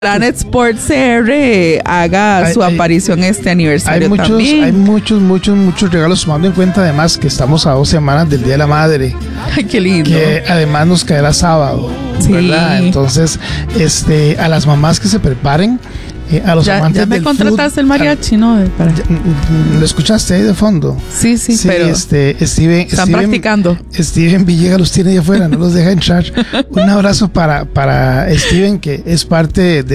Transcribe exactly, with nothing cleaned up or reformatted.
Planet Sports C R haga hay, su hay, aparición este aniversario hay muchos, también. Hay muchos, muchos, muchos regalos, tomando en cuenta además que estamos a dos semanas del Día de la Madre. Ay, qué lindo. Que además nos caerá sábado, sí. ¿verdad? Entonces, este, a las mamás que se preparen, eh, a los ya, amantes ya me del contrataste food, el mariachi, a, ¿no? Para... ¿Lo escuchaste ahí de fondo? Sí, sí, sí pero este, Steven, están Steven, practicando. Steven Villegas los tiene ahí afuera, no los deja entrar. Un abrazo para, para Steven, que es parte de